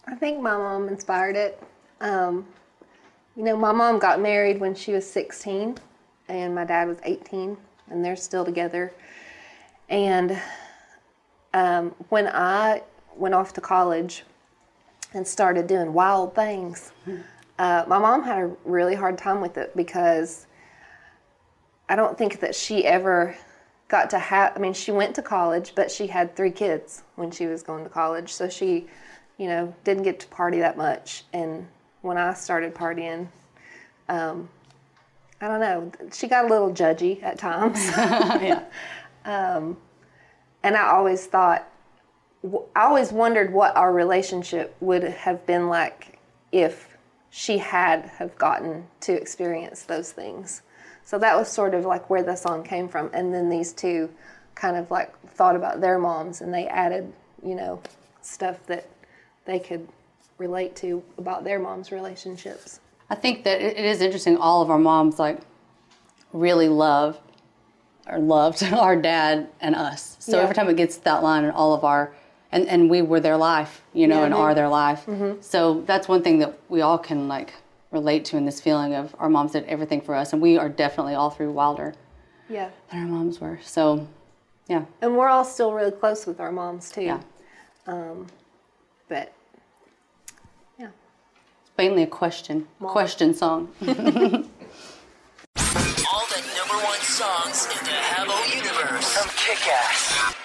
I think my mom inspired it. My mom got married when she was 16, and my dad was 18, and they're still together. And when I went off to college and started doing wild things, my mom had a really hard time with it because I don't think that she ever got to have, she went to college, but she had 3 kids when she was going to college. So she, didn't get to party that much. And when I started partying, I don't know, she got a little judgy at times. Yeah. And I always wondered what our relationship would have been like if she had have gotten to experience those things. So that was sort of like where the song came from. And then these two kind of like thought about their moms, and they added, stuff that they could relate to about their moms' relationships. I think that it is interesting. All of our moms really loved our dad and us. So every time it gets to that line, and all of our, and we were their life, and are their life. Mm-hmm. So that's one thing that we all can relate to in this feeling of our moms did everything for us, and we are definitely all through wilder than our moms were. So, yeah. And we're all still really close with our moms too. Yeah. But yeah, it's mainly a question song. All the #1 songs in the Habbo universe from Kick-Ass.